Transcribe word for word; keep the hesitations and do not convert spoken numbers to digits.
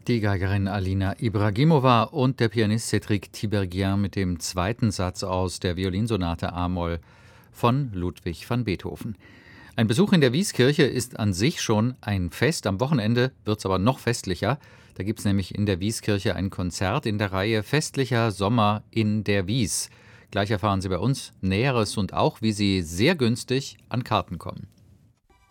Die Geigerin Alina Ibragimova und der Pianist Cédric Tiberghien mit dem zweiten Satz aus der Violinsonate a-Moll von Ludwig van Beethoven. Ein Besuch in der Wieskirche ist an sich schon ein Fest. Am Wochenende wird es aber noch festlicher. Da gibt es nämlich in der Wieskirche ein Konzert in der Reihe Festlicher Sommer in der Wies. Gleich erfahren Sie bei uns Näheres und auch, wie Sie sehr günstig an Karten kommen.